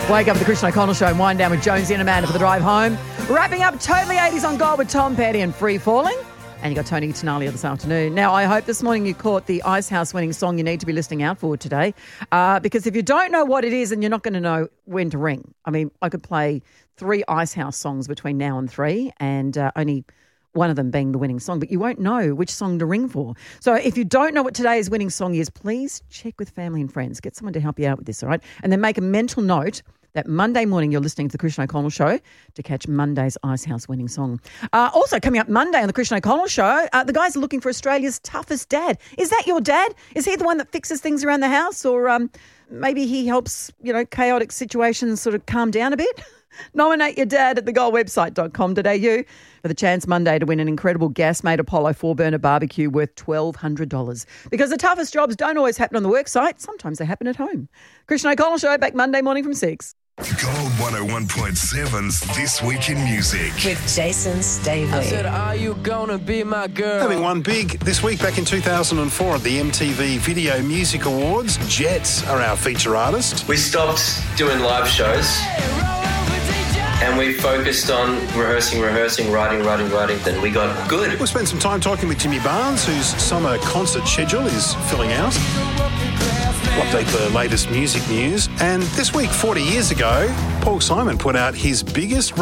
Wake up with the Christian O'Connell Show and wind down with Jonesy and Amanda for the drive home. Wrapping up Totally 80s on Gold with Tom Petty and Free Falling. And you got Tony Tenalia this afternoon. Now, I hope this morning you caught the Icehouse winning song you need to be listening out for today. Because if you don't know what it is, and you're not going to know when to ring. I mean, I could play 3 Icehouse songs between now and 3 and only one of them being the winning song, but you won't know which song to ring for. So if you don't know what today's winning song is, please check with family and friends. Get someone to help you out with this, all right? And then make a mental note that Monday morning you're listening to the Christian O'Connell Show to catch Monday's Icehouse winning song. Also coming up Monday on the Christian O'Connell Show, the guys are looking for Australia's toughest dad. Is that your dad? Is he the one that fixes things around the house, or maybe he helps, chaotic situations sort of calm down a bit? Nominate your dad at thegoldwebsite.com.au for the chance Monday to win an incredible gas-made Apollo 4-burner barbecue worth $1,200. Because the toughest jobs don't always happen on the work site. Sometimes they happen at home. Christian O'Connell Show back Monday morning from 6. Gold 101.7's This Week in Music. With Jason Stavely. I said, are you gonna be my girl? Having won big this week back in 2004 at the MTV Video Music Awards, Jets are our feature artist. We stopped doing live shows and we focused on rehearsing, writing. Then we got good. We'll spend some time talking with Jimmy Barnes, whose summer concert schedule is filling out. We'll update the latest music news. And this week, 40 years ago, Paul Simon put out his biggest